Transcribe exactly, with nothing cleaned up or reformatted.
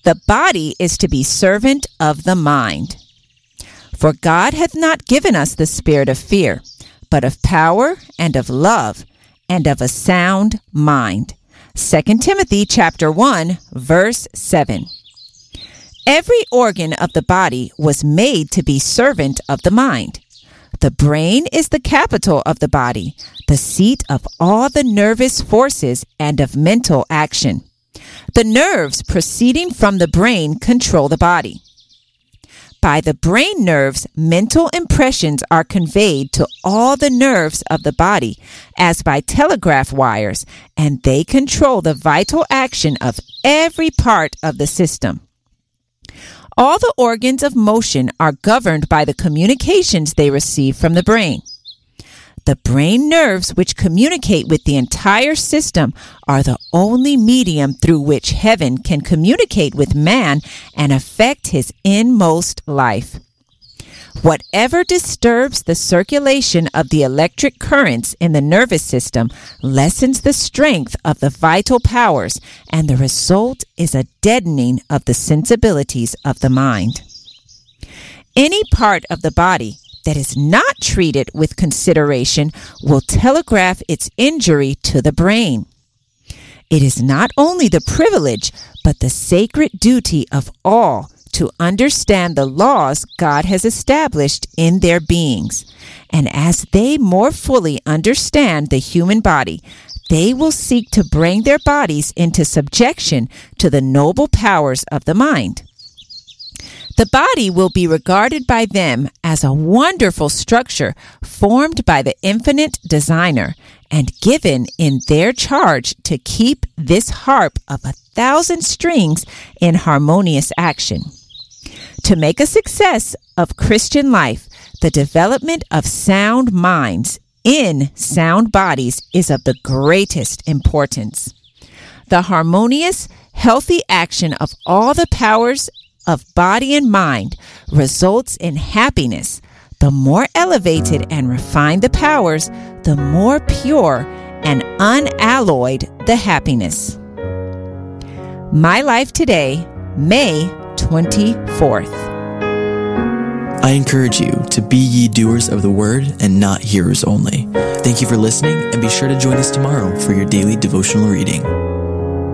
The body is to be servant of the mind. For God hath not given us the spirit of fear, but of power and of love and of a sound mind. Second Timothy chapter one, verse seven. Every organ of the body was made to be servant of the mind. The brain is the capital of the body, the seat of all the nervous forces and of mental action. The nerves proceeding from the brain control the body. By the brain nerves, mental impressions are conveyed to all the nerves of the body as by telegraph wires, and they control the vital action of every part of the system. All the organs of motion are governed by the communications they receive from the brain. The brain nerves which communicate with the entire system are the only medium through which heaven can communicate with man and affect his inmost life. Whatever disturbs the circulation of the electric currents in the nervous system lessens the strength of the vital powers, and the result is a deadening of the sensibilities of the mind. Any part of the body that is not treated with consideration will telegraph its injury to the brain. It is not only the privilege, but the sacred duty of all to understand the laws God has established in their beings. And as they more fully understand the human body, they will seek to bring their bodies into subjection to the noble powers of the mind. The body will be regarded by them as a wonderful structure formed by the infinite designer and given in their charge to keep this harp of a thousand strings in harmonious action. To make a success of Christian life, the development of sound minds in sound bodies is of the greatest importance. The harmonious, healthy action of all the powers of body and mind results in happiness. The more elevated and refined the powers, the more pure and unalloyed the happiness. My Life Today, May twenty-fourth. I encourage you to be ye doers of the word and not hearers only. Thank you for listening, and be sure to join us tomorrow for your daily devotional reading.